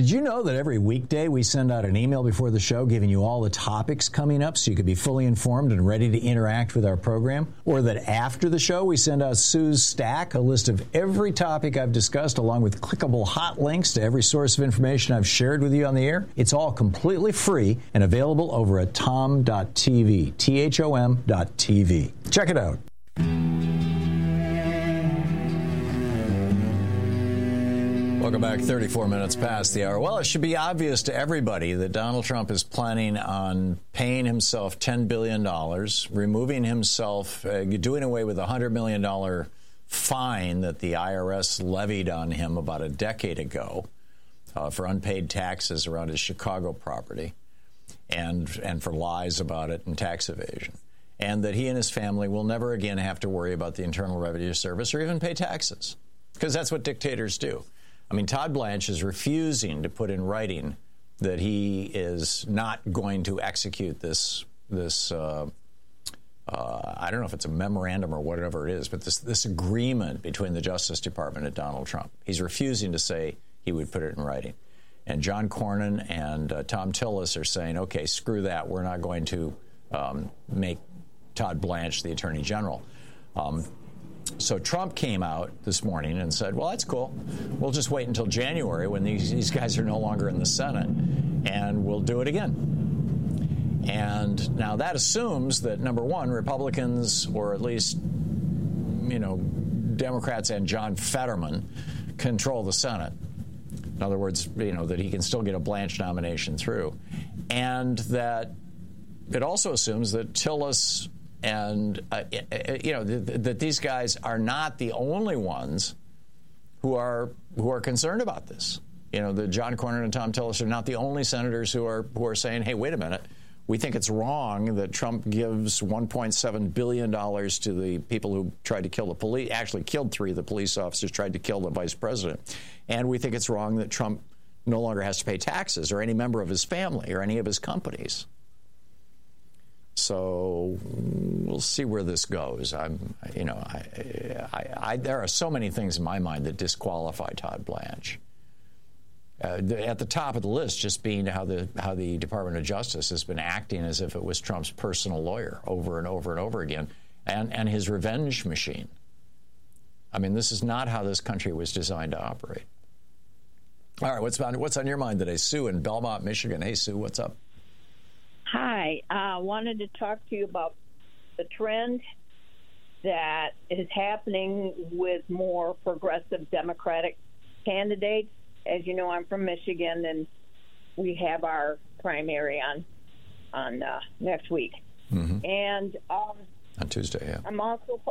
Did you know that every weekday we send out an email before the show giving you all the topics coming up so you could be fully informed and ready to interact with our program? Or that after the show we send out Sue's Stack, a list of every topic I've discussed along with clickable hot links to every source of information I've shared with you on the air? It's all completely free and available over at tom.tv, THOM.tv. Check it out. Welcome back. 34 minutes past the hour. Well, it should be obvious to everybody that Donald Trump is planning on paying himself $10 billion, removing himself, doing away with a $100 million fine that the IRS levied on him about a decade ago for unpaid taxes around his Chicago property and for lies about it and tax evasion. And that he and his family will never again have to worry about the Internal Revenue Service or even pay taxes, because that's what dictators do. I mean, Todd Blanche is refusing to put in writing that he is not going to execute this I don't know if it's a memorandum or whatever it is, but this agreement between the Justice Department and Donald Trump. He's refusing to say he would put it in writing. And John Cornyn and Tom Tillis are saying, okay, screw that. We're not going to make Todd Blanche the Attorney General. So Trump came out this morning and said, well, that's cool. We'll just wait until January when these guys are no longer in the Senate, and we'll do it again. And now that assumes that, number one, Republicans, or at least, Democrats and John Fetterman control the Senate. In other words, that he can still get a Blanche nomination through. And that it also assumes that Tillis and, that these guys are not the only ones who are concerned about this. The John Cornyn and Tom Tillis are not the only senators who are saying, hey, wait a minute, we think it's wrong that Trump gives $1.7 billion to the people who tried to kill the police, actually killed 3 of the police officers, tried to kill the vice president. And we think it's wrong that Trump no longer has to pay taxes, or any member of his family, or any of his companies. So we'll see where this goes. There are so many things in my mind that disqualify Todd Blanche. At the top of the list, just being how the Department of Justice has been acting as if it was Trump's personal lawyer over and over and over again, and his revenge machine. I mean, this is not how this country was designed to operate. All right, what's on your mind today? Sue in Belmont, Michigan. Hey, Sue, what's up? Hi, I wanted to talk to you about the trend that is happening with more progressive Democratic candidates. As you know, I'm from Michigan, and we have our primary on next week. Mm-hmm. And on Tuesday, yeah. I'm also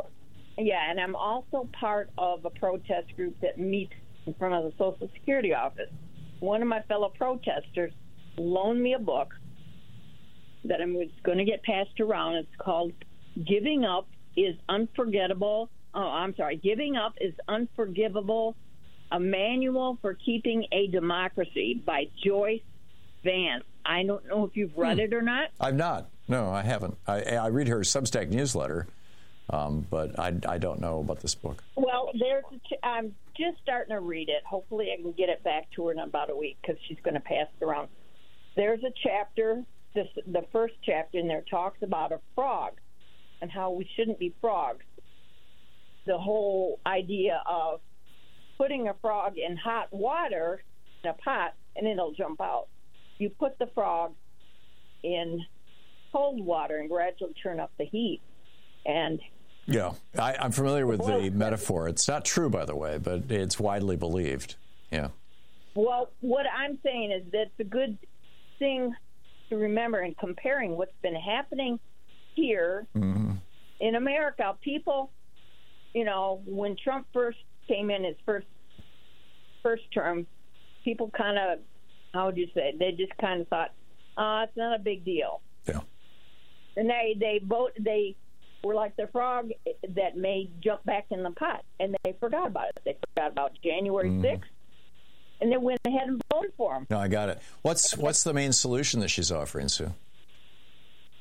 part of a protest group that meets in front of the Social Security office. One of my fellow protesters loaned me a book that I'm going to get passed around. It's called Giving Up is Unforgettable. Giving Up is Unforgivable, A Manual for Keeping a Democracy by Joyce Vance. I don't know if you've read it or not. I've not. No, I haven't. I read her Substack newsletter, but I don't know about this book. Well, I'm just starting to read it. Hopefully I can get it back to her in about a week, because she's going to pass it around. There's a chapter, the first chapter in there talks about a frog and how we shouldn't be frogs. The whole idea of putting a frog in hot water in a pot and it'll jump out. You put the frog in cold water and gradually turn up the heat. And yeah, I'm familiar with the metaphor. It's not true, by the way, but it's widely believed. Yeah. Well, what I'm saying is that's a good thing to remember in comparing what's been happening here in America. People, when Trump first came in his first term, people kind of, how would you say, they just kind of thought, it's not a big deal. Yeah. And they were like the frog that may jump back in the pot, and they forgot about it. They forgot about January 6th. And they went ahead and voted for him. No, I got it. What's the main solution that she's offering, Sue?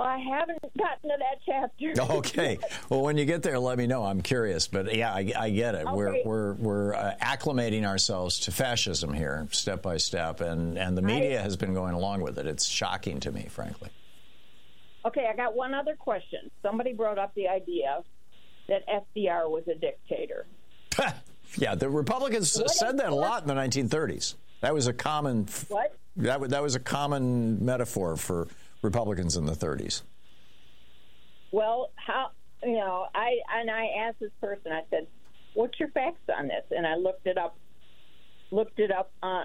I haven't gotten to that chapter. Okay. Well, when you get there, let me know. I'm curious. But yeah, I get it. Okay. We're acclimating ourselves to fascism here, step by step, and the media has been going along with it. It's shocking to me, frankly. Okay, I got one other question. Somebody brought up the idea that FDR was a dictator. Yeah, the Republicans said that a lot in the 1930s. That was a common. What? That was a common metaphor for Republicans in the 30s. Well, how, I asked this person, I said, what's your facts on this? And I looked it up, on,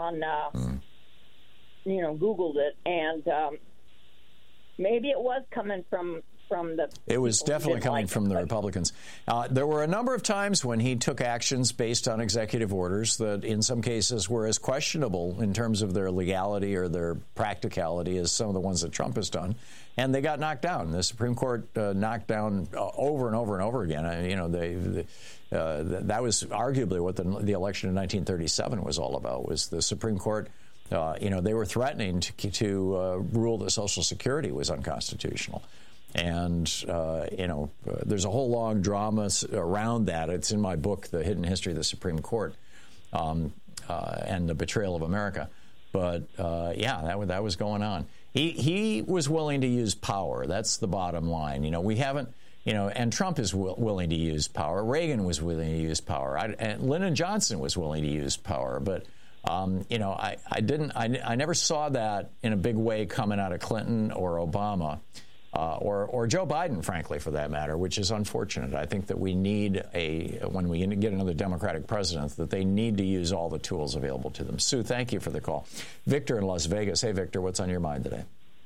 Googled it, and maybe it was coming from the. It was definitely coming from the Republicans. There were a number of times when he took actions based on executive orders that in some cases were as questionable in terms of their legality or their practicality as some of the ones that Trump has done. And they got knocked down. The Supreme Court knocked down over and over and over again. That was arguably what the election in 1937 was all about, was the Supreme Court. They were threatening to rule that Social Security was unconstitutional. And, there's a whole long drama around that. It's in my book, The Hidden History of the Supreme Court and the Betrayal of America. But, that was going on. He was willing to use power. That's the bottom line. We haven't, and Trump is willing to use power. Reagan was willing to use power. And Lyndon Johnson was willing to use power. But, I never saw that in a big way coming out of Clinton or Obama. Or Joe Biden, frankly, for that matter, which is unfortunate. I think that we need when we get another Democratic president, that they need to use all the tools available to them. Sue, thank you for the call. Victor in Las Vegas. Hey, Victor, what's on your mind today?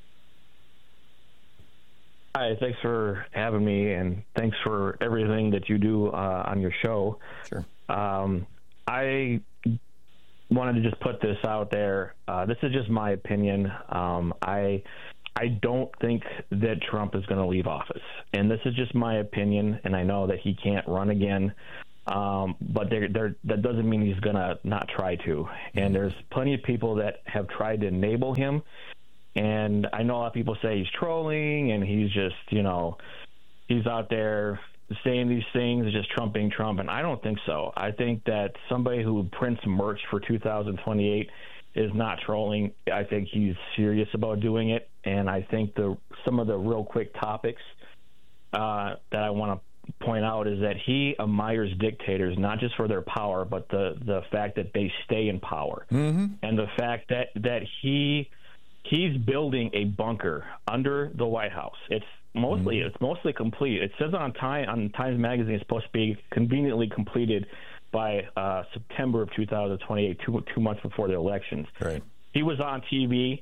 Hi, thanks for having me, and thanks for everything that you do on your show. Sure. I wanted to just put this out there. This is just my opinion. I don't think that Trump is going to leave office. And this is just my opinion, and I know that he can't run again. But that doesn't mean he's going to not try to. And there's plenty of people that have tried to enable him. And I know a lot of people say he's trolling and he's just, he's out there saying these things, just Trump being Trump. And I don't think so. I think that somebody who prints merch for 2028 is not trolling. I think he's serious about doing it. And I think some of the real quick topics that I want to point out is that he admires dictators, not just for their power, but the fact that they stay in power. Mm-hmm. And the fact that he's building a bunker under the White House. It's mostly complete. It says on Times Magazine it's supposed to be conveniently completed by September of 2028, two months before the elections. Right. He was on TV.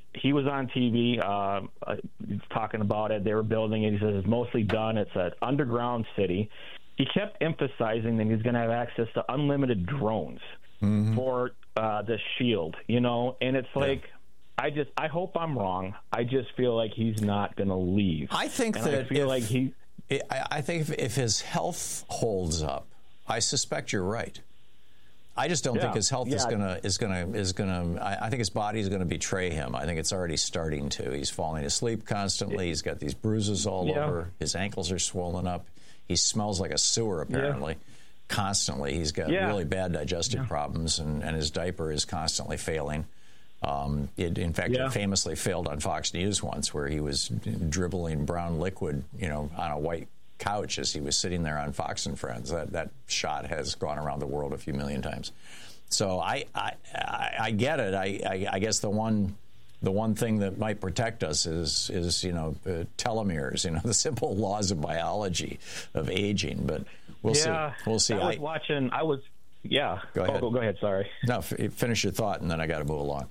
Talking about it. They were building it. He says it's mostly done. It's an underground city. He kept emphasizing that he's going to have access to unlimited drones for the shield, and it's like, I hope I'm wrong. I just feel like he's not going to leave. I think and that I feel like I think if his health holds up, I suspect you're right. I just don't think his health is gonna. I think his body is gonna betray him. I think it's already starting to. He's falling asleep constantly. He's got these bruises all over. His ankles are swollen up. He smells like a sewer apparently, constantly. He's got really bad digestive problems, and his diaper is constantly failing. It famously failed on Fox News once, where he was dribbling brown liquid, on a white couch as he was sitting there on Fox and Friends. That shot has gone around the world a few million times. So I get it. I guess the one thing that might protect us is telomeres, the simple laws of biology of aging. But we'll see. We'll see. Go ahead. Go ahead. Sorry. No, finish your thought, and then I got to move along.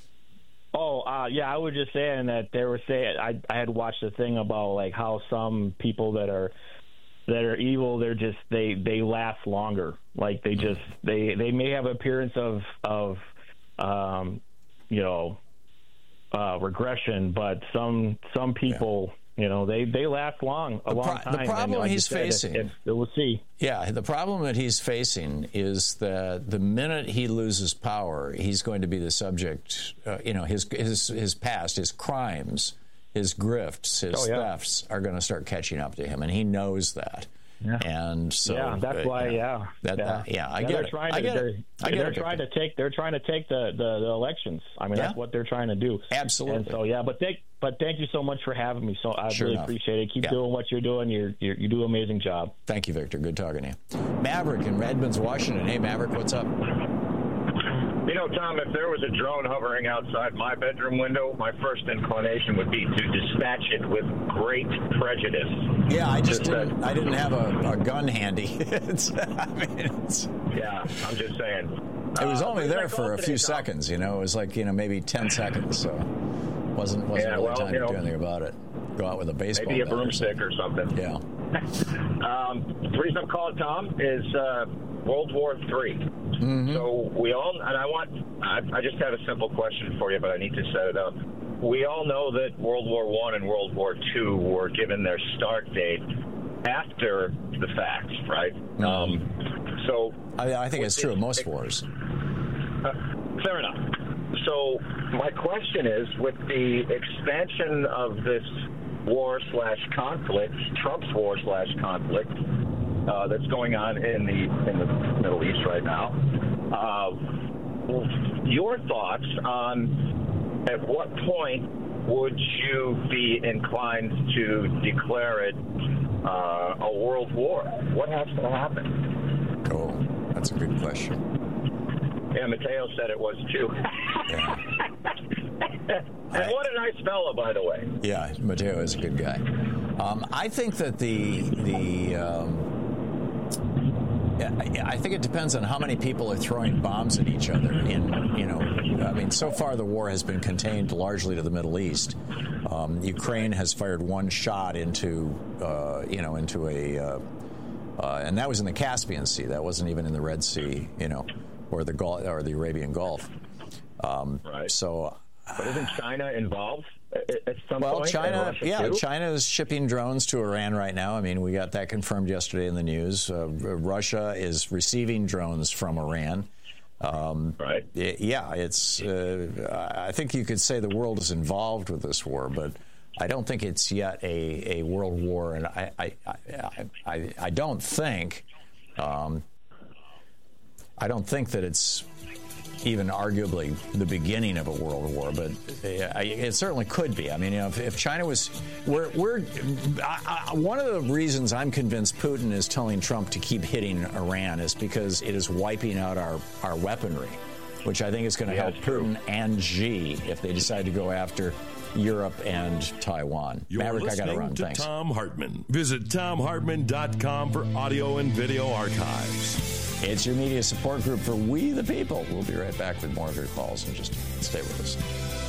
I was just saying that they were saying I had watched a thing about like how some people that are evil, they last longer. Like they may have appearance of regression, but some people they last a long time. The problem he's facing, we'll see. Yeah, the problem that he's facing is that the minute he loses power, he's going to be the subject. His past, his crimes, his grifts, his thefts are going to start catching up to him, and he knows that. Yeah. And so that's why. I get it. They're trying to take the elections. I mean, that's what they're trying to do. Absolutely. And so but thank you so much for having me. So I really appreciate it. Keep doing what you're doing. You do an amazing job. Thank you, Victor. Good talking to you. Maverick in Edmonds, Washington. Hey, Maverick, what's up? You know, Tom, if there was a drone hovering outside my bedroom window, my first inclination would be to dispatch it with great prejudice. Yeah, I didn't have a gun handy. I'm just saying. It was only there for a few seconds, It was like, maybe 10 seconds, so wasn't really time to do anything about it. Go out with a baseball bat. Maybe a broomstick or something. Yeah. The reason I'm calling Tom is World War III. Mm-hmm. So we all, and I just have a simple question for you, but I need to set it up. We all know that World War I and World War II were given their start date after the facts, right? Mm-hmm. So I think it's true of most wars. Fair enough. So my question is, with the expansion of this war/conflict, Trump's war/conflict, that's going on in the Middle East right now, your thoughts on at what point would you be inclined to declare it a world war? What has to happen? Oh, that's a good question. Yeah, Mateo said it was too. Yeah. And what a nice fellow, by the way. Yeah, Mateo is a good guy. I think that I think it depends on how many people are throwing bombs at each other. So far the war has been contained largely to the Middle East. Ukraine has fired one shot into and that was in the Caspian Sea. That wasn't even in the Red Sea, or the Gulf or the Arabian Gulf. Right. So. But isn't China involved at some point? China is shipping drones to Iran right now. I mean, we got that confirmed yesterday in the news. Russia is receiving drones from Iran. Right. I think you could say the world is involved with this war, but I don't think it's yet a world war, and I don't think that it's even arguably the beginning of a world war, but it certainly could be. I mean, if China was, one of the reasons I'm convinced Putin is telling Trump to keep hitting Iran is because it is wiping out our weaponry, which I think is going to help Putin and Xi if they decide to go after Europe and Taiwan. You're Maverick, I got to run. To Thanks. Tom Hartman. Visit TomHartman.com for audio and video archives. It's your media support group for We the People. We'll be right back with more of your calls, and just stay with us.